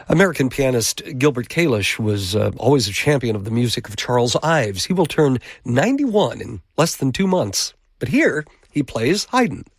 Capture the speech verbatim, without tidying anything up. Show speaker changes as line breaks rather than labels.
American pianist Gilbert Kalish was uh, always a champion of the music of Charles Ives. He will turn ninety-one in less than two months. But here, he plays Haydn.